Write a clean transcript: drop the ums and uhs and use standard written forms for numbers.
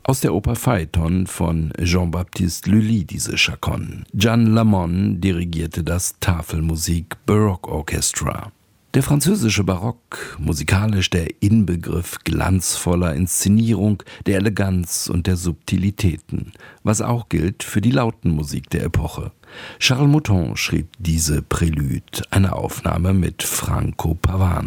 Aus der Oper Phaeton von Jean-Baptiste Lully diese Chaconne. Jeanne Lamon dirigierte das Tafelmusik Baroque Orchestra. Der französische Barock, musikalisch der Inbegriff glanzvoller Inszenierung, der Eleganz und der Subtilitäten, was auch gilt für die Lautenmusik der Epoche. Charles Mouton schrieb diese Prélude, eine Aufnahme mit Franco Pavano.